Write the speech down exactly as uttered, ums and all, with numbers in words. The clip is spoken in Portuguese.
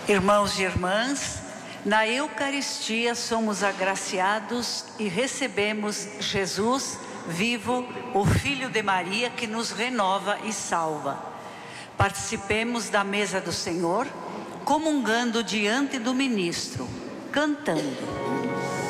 Irmãos e irmãs, na Eucaristia somos agraciados e recebemos Jesus vivo, o Filho de Maria, que nos renova e salva. Participemos da mesa do Senhor, comungando diante do ministro, cantando.